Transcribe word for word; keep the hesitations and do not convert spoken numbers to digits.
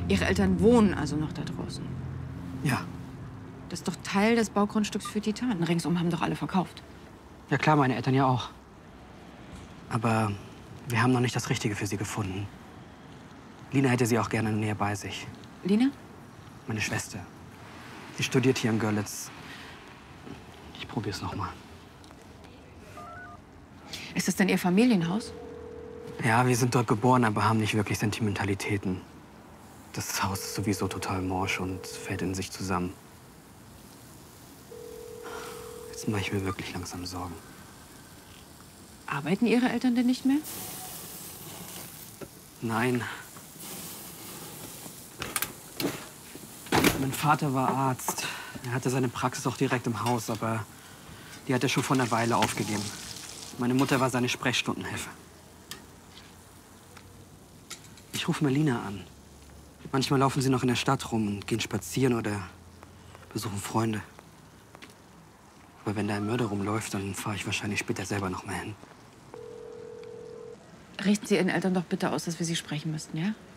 Ihre Eltern wohnen also noch da draußen? Ja. Das ist doch Teil des Baugrundstücks für Titan. Ringsum haben doch alle verkauft. Ja klar, meine Eltern ja auch. Aber wir haben noch nicht das Richtige für sie gefunden. Lina hätte sie auch gerne näher bei sich. Lina? Meine Schwester. Sie studiert hier in Görlitz. Ich probier's noch mal. Ist das denn Ihr Familienhaus? Ja, wir sind dort geboren, aber haben nicht wirklich Sentimentalitäten. Das Haus ist sowieso total morsch und fällt in sich zusammen. Jetzt mache ich mir wirklich langsam Sorgen. Arbeiten Ihre Eltern denn nicht mehr? Nein. Mein Vater war Arzt. Er hatte seine Praxis auch direkt im Haus, aber die hat er schon vor einer Weile aufgegeben. Meine Mutter war seine Sprechstundenhilfe. Ich rufe Melina an. Manchmal laufen sie noch in der Stadt rum und gehen spazieren oder besuchen Freunde. Aber wenn da ein Mörder rumläuft, dann fahre ich wahrscheinlich später selber noch mal hin. Richten Sie Ihren Eltern doch bitte aus, dass wir Sie sprechen müssten, ja?